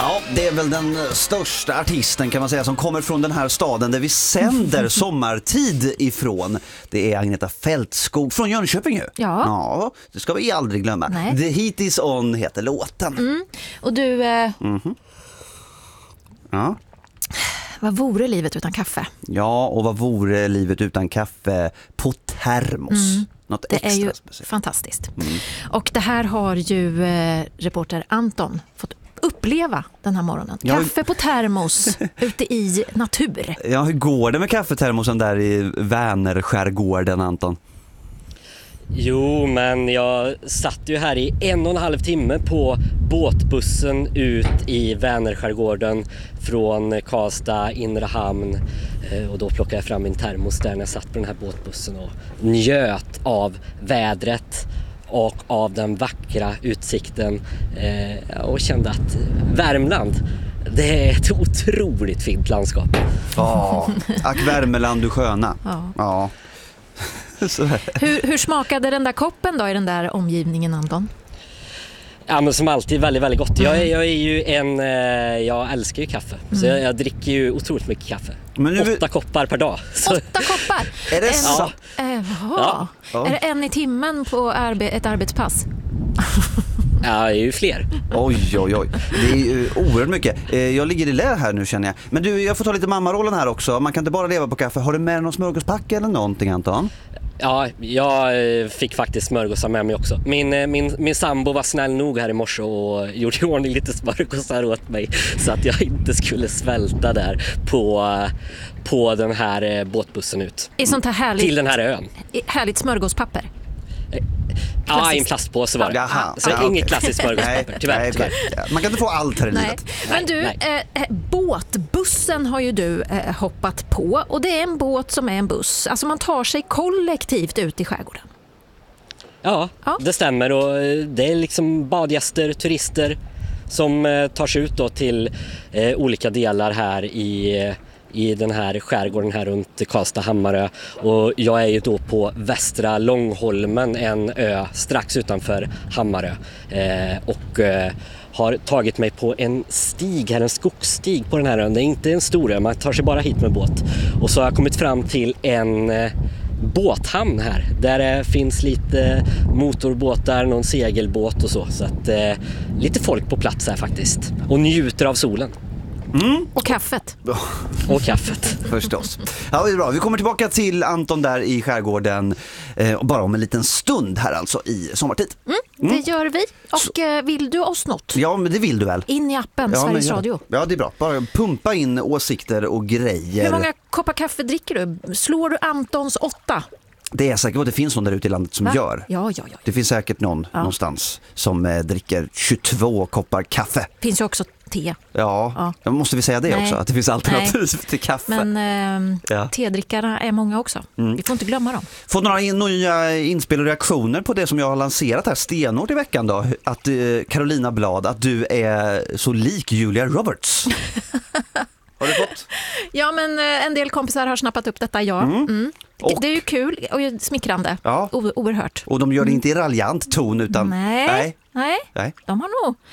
Ja, det är väl den största artisten kan man säga som kommer från den här staden där vi sänder sommartid ifrån. Det är Agneta Fältskog från Jönköping ju. Ja, det ska vi aldrig glömma. Nej. The Heat Is On heter låten. Och du, Ja. vad vore livet utan kaffe? Ja, och vad vore livet utan kaffe på termos? Något Det extra är ju speciellt. fantastiskt. Och det här har ju reporter Anton fått uppleva den här morgonen. Ja, Kaffe på termos ute i natur. Ja, hur går det med kaffetermosen där i Vänerskärgården, Anton? Jo, men jag satt ju här i 1,5 timme på båtbussen ut i Vänerskärgården från Karlstad, Inre hamn. Och då plockade jag fram min termos där när jag satt på den här båtbussen och njöt av vädret och av den vackra utsikten och kände att Värmland, det är ett otroligt fint landskap. Ja, ack Värmeland du sköna. Ja. Så. Hur smakade den där koppen då i den där omgivningen, Anton? Ja, men som alltid väldigt, väldigt gott. Jag är ju jag älskar ju kaffe. Så jag dricker ju otroligt mycket kaffe. Men 8 koppar per dag. 8 koppar? Är det så? Ja. Är det 1 i timmen på ett arbetspass? Ja, det är ju fler. Oj. Det är ju oerhört mycket. Jag ligger i lä här nu känner jag. Men du, jag får ta lite mammarollen här också. Man kan inte bara leva på kaffe. Har du med någon smörgåspack eller någonting, Anton? Ja, jag fick faktiskt smörgåsar med mig också. Min sambo var snäll nog här i morse och gjorde i ordning lite smörgåsar åt mig så att jag inte skulle svälta där på den här båtbussen ut. I sånt här härligt, till den här ön. Härligt smörgåspapper. Ja, i en plastpåse var det. Jaha, Så ja, inget okej. klassiskt smörgåspapper, tyvärr. Man kan inte få allt här i Nej. livet. Men du, båtbussen har ju du hoppat på, och det är en båt som är en buss. Alltså man tar sig kollektivt ut i skärgården. Ja, det stämmer, och det är liksom badgäster, turister som tar sig ut då till olika delar här i den här skärgården här runt Karlstad, Hammarö, och jag är ju då på Västra Långholmen, en ö strax utanför Hammarö, och har tagit mig på en stig här, en skogsstig på den här ön. Det är inte en stor ö, man tar sig bara hit med båt, och så har jag kommit fram till en båthamn här där det finns lite motorbåtar, någon segelbåt och så att lite folk på plats här faktiskt, och njuter av solen. Och kaffet. Och kaffet. Förstås. Ja, det är bra. Vi kommer tillbaka till Anton där i skärgården bara om en liten stund här alltså i sommartid. Det gör vi. Och vill du oss något? Ja, men det vill du väl? In i appen Sveriges Radio. Ja, det är bra. Bara pumpa in åsikter och grejer. Hur många koppar kaffe dricker du? Slår du Antons 8? Det är säkert att det finns någon där ute i landet som gör. Ja. Det finns säkert någon någonstans som dricker 22 koppar kaffe. Finns ju också te. Ja. Måste vi säga det också? Att det finns alternativ till kaffe. Men tedrickarna är många också. Vi får inte glömma dem. Fått några nya inspel och reaktioner på det som jag har lanserat här stenhårt i veckan då. Att Carolina Blad, att du är så lik Julia Roberts. Har du fått? Ja, men en del kompisar har snappat upp detta, Det är ju kul och smickrande. Ja. Oerhört. Och de gör det inte i raljant ton utan... Nej. De har nog